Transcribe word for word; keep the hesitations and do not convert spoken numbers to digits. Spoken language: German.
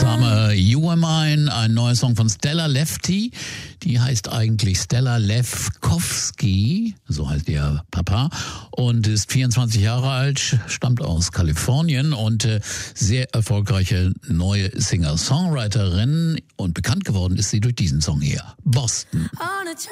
Summer, You Are Mine, ein neuer Song von Stella Lefty. Die heißt eigentlich Stella Lefkowski, so heißt ihr Papa, und ist vierundzwanzig Jahre alt, stammt aus Kalifornien und äh, sehr erfolgreiche neue Singer-Songwriterin. Und bekannt geworden ist sie durch diesen Song hier, Boston.